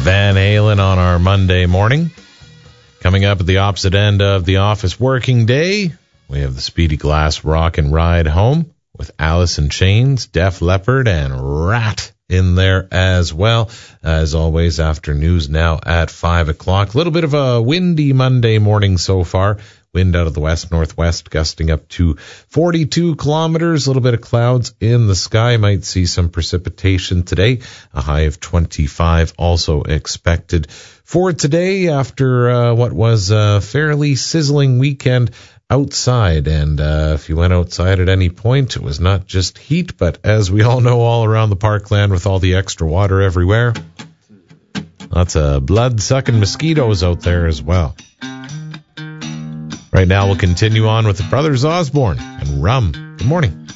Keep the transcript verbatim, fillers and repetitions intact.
Van Halen on our Monday morning. Coming up at the opposite end of the office working day, we have the Speedy Glass Rock and Ride Home with Alice in Chains, Def Leppard, and Rat in there as well. As always, after news now at five o'clock. A little bit of a windy Monday morning so far. Wind out of the west-northwest, gusting up to forty-two kilometers. A little bit of clouds in the sky. Might see some precipitation today. A high of twenty-five also expected for today after uh, what was a fairly sizzling weekend outside. And uh, if you went outside at any point, it was not just heat, but as we all know, all around the parkland with all the extra water everywhere, lots of blood-sucking mosquitoes out there as well. Right now, we'll continue on with the Brothers Osborne and Rum. Good morning.